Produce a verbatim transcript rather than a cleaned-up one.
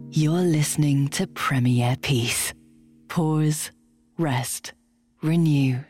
You're listening to Premier Peace. Pause, rest, renew.